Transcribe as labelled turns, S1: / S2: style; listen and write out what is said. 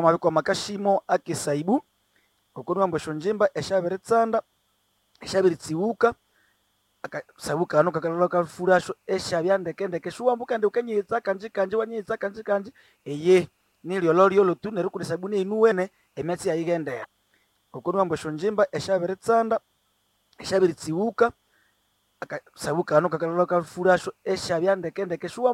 S1: mabiko makashimo akisaibu okoni wambo shonjimba eshabiritsanda eshabiritsibuka akasabuka no kakaloka furasho eshabyandekendeke shuwambuka ndi ukanyitsa kanje wanyitsa kanje eye nilyo lolyo lutu nerukuri sabuni inuwene emetsi yayigendera okoni wambo shonjimba eshabiritsanda eshabiritsibuka akasabuka no kakaloka furasho eshabyandekendeke